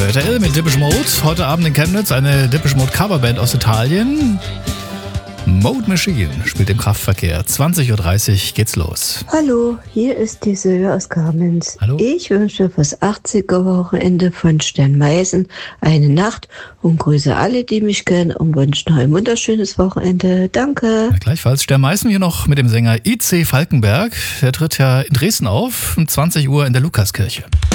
RTL mit Depeche Mode. Heute Abend in Chemnitz eine Depeche Mode Coverband aus Italien. Mode Machine spielt im Kraftverkehr. 20.30 Uhr geht's los. Hallo, hier ist die Silvia aus Kamenz. Hallo. Ich wünsche fürs 80er-Wochenende von Sternmeisen eine Nacht und grüße alle, die mich kennen und wünsche noch ein wunderschönes Wochenende. Danke. Ja, gleichfalls Stern Meißen hier noch mit dem Sänger I.C. Falkenberg. Der tritt ja in Dresden auf, um 20 Uhr in der Lukaskirche.